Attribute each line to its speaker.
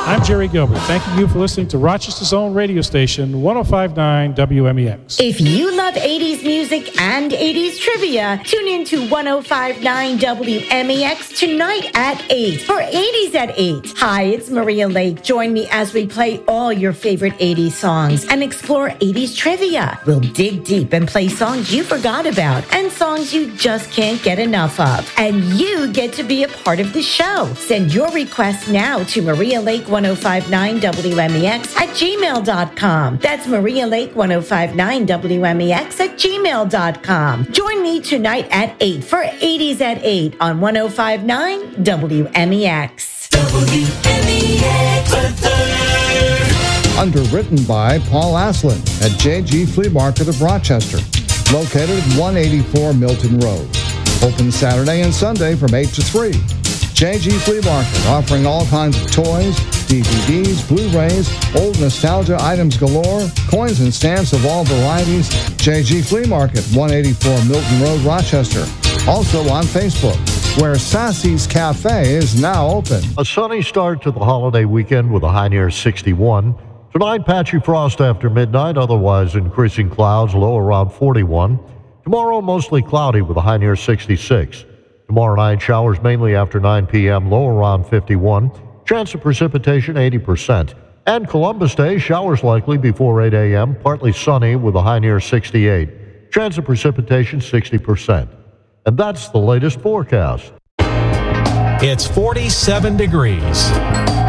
Speaker 1: I'm Jerry Gilbert, thanking you for listening to Rochester's own radio station, 105.9 WMEX.
Speaker 2: If you love 80s music and 80s trivia, tune in to 105.9 WMEX tonight at 8 for 80s at 8. Hi, it's Maria Lake. Join me as we play all your favorite 80s songs and explore 80s trivia. We'll dig deep and play songs you forgot about and songs you just can't get enough of. And you get to be a part of the show. Send your requests now to Maria Lake 1059 WMEX at gmail.com. That's Maria Lake 1059 WMEX at gmail.com. Join me tonight at 8 for 80s at 8 on 1059 WMEX.
Speaker 3: Underwritten by Paul Aslin at JG Flea Market of Rochester, located at 184 Milton Road. Open Saturday and Sunday from 8 to 3. JG Flea Market, offering all kinds of toys, DVDs, Blu-rays, old nostalgia items galore, coins and stamps of all varieties. JG Flea Market, 184 Milton Road, Rochester. Also on Facebook, where Sassy's Cafe is now open.
Speaker 4: A sunny start to the holiday weekend with a high near 61. Tonight, patchy frost after midnight, otherwise increasing clouds, low around 41. Tomorrow, mostly cloudy with a high near 66. Tomorrow night, showers mainly after 9 p.m., low around 51. Chance of precipitation, 80%. And Columbus Day, showers likely before 8 a.m., partly sunny with a high near 68. Chance of precipitation, 60%. And that's the latest forecast.
Speaker 5: It's 47 degrees.